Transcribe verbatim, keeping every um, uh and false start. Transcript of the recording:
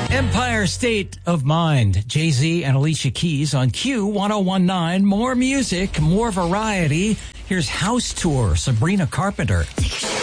Empire State of Mind. Jay-Z and Alicia Keys on Q one oh one nine. More music, more variety. Here's House Tour, Sabrina Carpenter. Take a